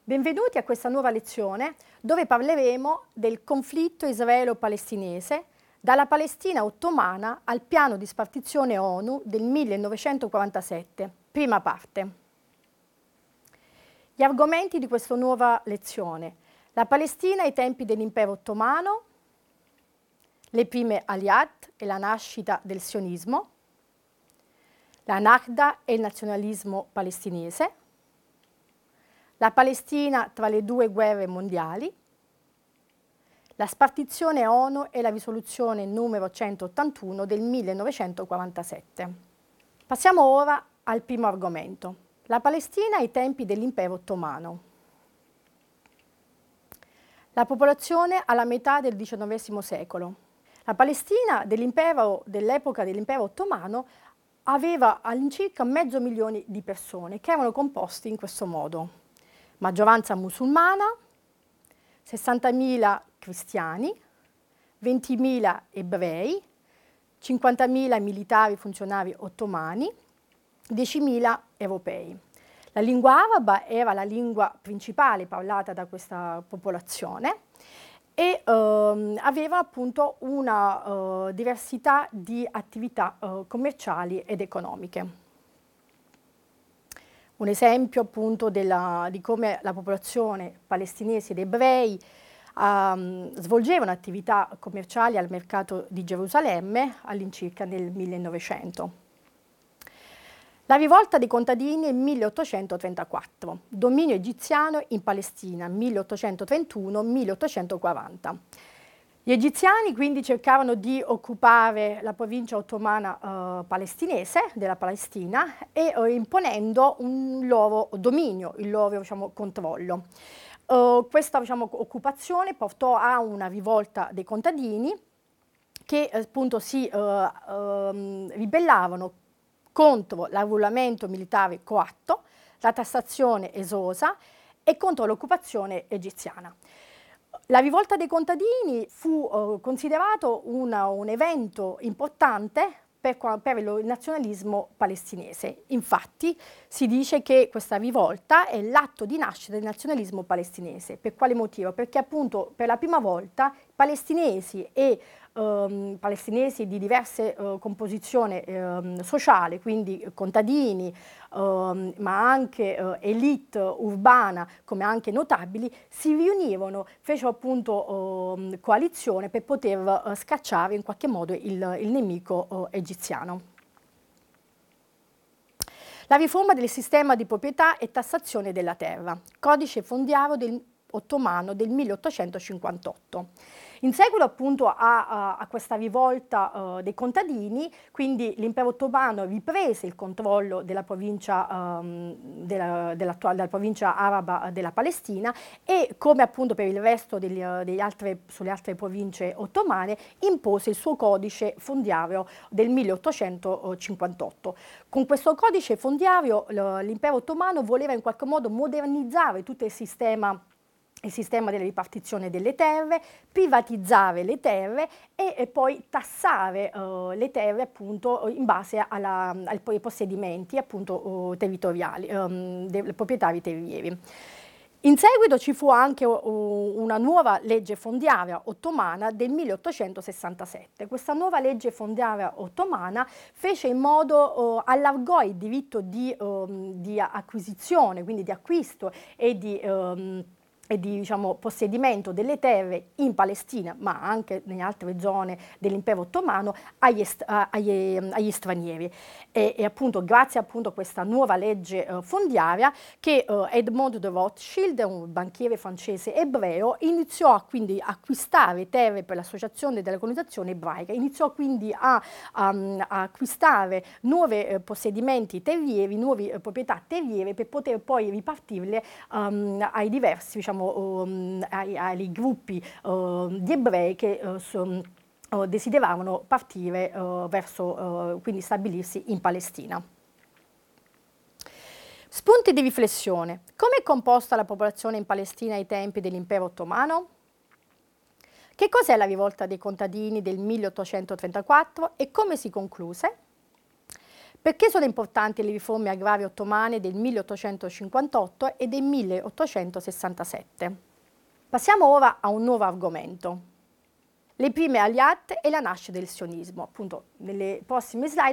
Benvenuti a questa nuova lezione dove parleremo del conflitto israelo-palestinese dalla Palestina ottomana al piano di spartizione ONU del 1947, prima parte. Gli argomenti di questa nuova lezione: la Palestina ai tempi dell'impero ottomano, le prime Aliyat e la nascita del sionismo, la Nakba e il nazionalismo palestinese, la Palestina tra le due guerre mondiali, la spartizione ONU e la risoluzione numero 181 del 1947. Passiamo ora al primo argomento, la Palestina ai tempi dell'impero ottomano. La popolazione alla metà del XIX secolo. La Palestina dell'epoca dell'impero ottomano aveva all'incirca 500.000 di persone che erano composti in questo modo: maggioranza musulmana, 60.000 cristiani, 20.000 ebrei, 50.000 militari funzionari ottomani, 10.000 europei. La lingua araba era la lingua principale parlata da questa popolazione e aveva appunto una diversità di attività commerciali ed economiche. Un esempio appunto di come la popolazione palestinese ed ebrei svolgevano attività commerciali al mercato di Gerusalemme all'incirca nel 1900. La rivolta dei contadini nel 1834, dominio egiziano in Palestina 1831-1840. Gli egiziani quindi cercarono di occupare la provincia ottomana palestinese della Palestina e imponendo un loro dominio, il loro controllo. Questa occupazione portò a una rivolta dei contadini che appunto si ribellavano contro l'arruolamento militare coatto, la tassazione esosa e contro l'occupazione egiziana. La rivolta dei contadini fu considerato un evento importante per il nazionalismo palestinese. Infatti si dice che questa rivolta è l'atto di nascita del nazionalismo palestinese. Per quale motivo? Perché appunto per la prima volta palestinesi di diverse composizione sociale, quindi contadini, ma anche elite urbana, come anche notabili, si riunirono, fecero appunto coalizione per poter scacciare in qualche modo il nemico egiziano. La riforma del sistema di proprietà e tassazione della terra, codice fondiario ottomano del 1858. In seguito appunto a questa rivolta dei contadini, quindi l'impero ottomano riprese il controllo della provincia, della provincia araba della Palestina e, come appunto per il resto sulle altre province ottomane, impose il suo codice fondiario del 1858. Con questo codice fondiario l'impero ottomano voleva in qualche modo modernizzare tutto il sistema della ripartizione delle terre, privatizzare le terre e poi tassare le terre appunto in base ai possedimenti appunto territoriali, dei proprietari terrieri. In seguito ci fu anche una nuova legge fondiaria ottomana del 1867. Questa nuova legge fondiaria ottomana fece in modo, allargò il diritto di acquisizione, quindi di acquisto e di possedimento delle terre in Palestina, ma anche nelle altre zone dell'impero ottomano, agli stranieri. E appunto grazie appunto a questa nuova legge fondiaria che Edmond de Rothschild, un banchiere francese ebreo, iniziò quindi a acquistare terre per l'associazione della colonizzazione ebraica, iniziò quindi a acquistare nuovi possedimenti terrieri, nuove proprietà terriere per poter poi ripartirle ai diversi ai gruppi di ebrei che desideravano partire verso quindi stabilirsi in Palestina. Spunti di riflessione. Come è composta la popolazione in Palestina ai tempi dell'impero ottomano? Che cos'è la rivolta dei contadini del 1834 e come si concluse? Perché sono importanti le riforme agrarie ottomane del 1858 e del 1867? Passiamo ora a un nuovo argomento. Le prime Aliyat e la nascita del sionismo. Appunto, nelle prossime slide